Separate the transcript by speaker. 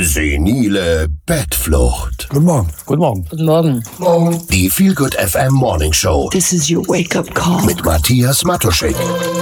Speaker 1: Senile Bettflucht.
Speaker 2: Guten Morgen.
Speaker 3: Guten Morgen.
Speaker 4: Guten Morgen.
Speaker 1: Die Feel Good FM Morning Show
Speaker 5: This is your wake-up call.
Speaker 1: mit Matthias Matuschek.